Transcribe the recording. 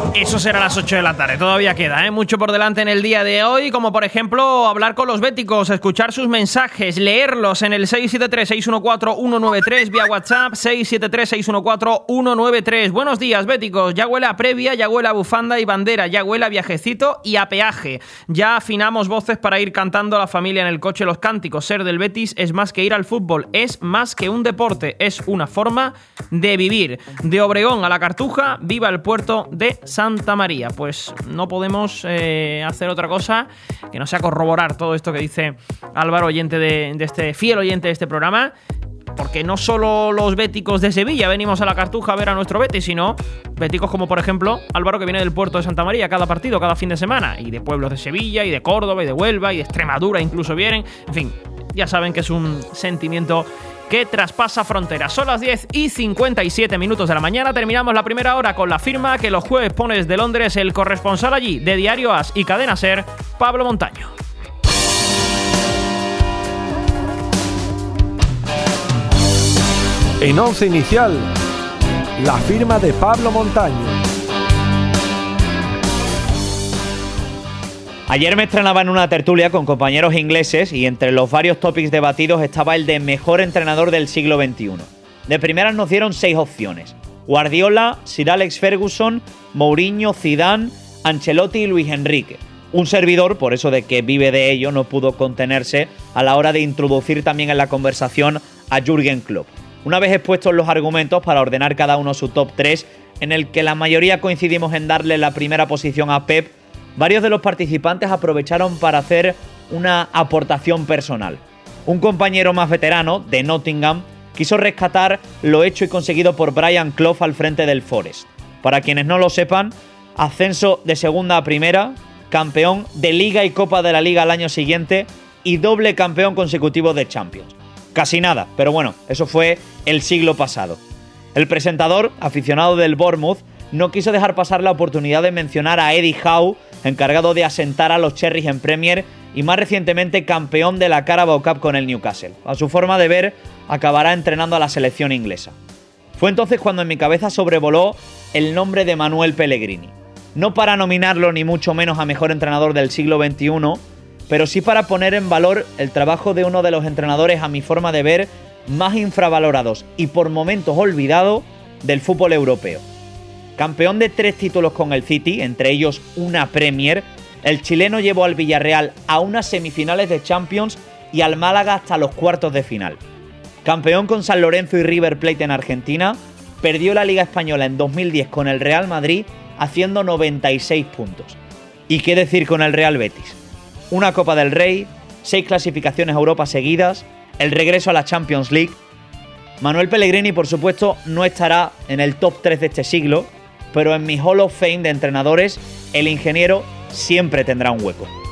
Eso será a las 8 de la tarde. Todavía queda, mucho por delante en el día de hoy, como por ejemplo hablar con los béticos, escuchar sus mensajes, leerlos en el 673-614-193 vía WhatsApp, 673-614-193. Buenos días, béticos. Ya huele a previa, ya huele a bufanda y bandera, ya huele a viajecito y a peaje. Ya afinamos voces para ir cantando a la familia en el coche los cánticos. Ser del Betis es más que ir al fútbol, es más que un deporte, es una forma de vivir. De Obregón a la Cartuja, viva el puerto de Santa María. Pues no podemos hacer otra cosa que no sea corroborar todo esto que dice Álvaro, oyente de este fiel oyente de este programa, porque no solo los béticos de Sevilla venimos a la Cartuja a ver a nuestro Betis, sino béticos como por ejemplo Álvaro, que viene del puerto de Santa María cada partido, cada fin de semana, y de pueblos de Sevilla, y de Córdoba, y de Huelva, y de Extremadura incluso vienen. En fin, ya saben que es un sentimiento que traspasa fronteras. Son las 10:57 de la mañana. Terminamos la primera hora con la firma que los jueves pone desde Londres el corresponsal allí de Diario As y Cadena Ser, Pablo Montaño. En Once Inicial, la firma de Pablo Montaño. Ayer me estrenaba en una tertulia con compañeros ingleses y entre los varios topics debatidos estaba el de mejor entrenador del siglo XXI. De primeras nos dieron 6 opciones: Guardiola, Sir Alex Ferguson, Mourinho, Zidane, Ancelotti y Luis Enrique. Un servidor, por eso de que vive de ello, no pudo contenerse a la hora de introducir también en la conversación a Jürgen Klopp. Una vez expuestos los argumentos para ordenar cada uno su top 3, en el que la mayoría coincidimos en darle la primera posición a Pep, varios de los participantes aprovecharon para hacer una aportación personal. Un compañero más veterano, de Nottingham, quiso rescatar lo hecho y conseguido por Brian Clough al frente del Forest. Para quienes no lo sepan, ascenso de segunda a primera, campeón de Liga y Copa de la Liga al año siguiente y doble campeón consecutivo de Champions. Casi nada, pero bueno, eso fue el siglo pasado. El presentador, aficionado del Bournemouth, no quiso dejar pasar la oportunidad de mencionar a Eddie Howe, encargado de asentar a los Cherries en Premier y más recientemente campeón de la Carabao Cup con el Newcastle. A su forma de ver, acabará entrenando a la selección inglesa. Fue entonces cuando en mi cabeza sobrevoló el nombre de Manuel Pellegrini. No para nominarlo ni mucho menos a mejor entrenador del siglo XXI, pero sí para poner en valor el trabajo de uno de los entrenadores, a mi forma de ver, más infravalorados y por momentos olvidado del fútbol europeo. Campeón de 3 títulos con el City, entre ellos una Premier, el chileno llevó al Villarreal a unas semifinales de Champions y al Málaga hasta los cuartos de final. Campeón con San Lorenzo y River Plate en Argentina, perdió la Liga Española en 2010 con el Real Madrid haciendo 96 puntos. ¿Y qué decir con el Real Betis? Una Copa del Rey, 6 clasificaciones a Europa seguidas, el regreso a la Champions League. Manuel Pellegrini, por supuesto, no estará en el top 3 de este siglo, pero en mi Hall of Fame de entrenadores, el ingeniero siempre tendrá un hueco.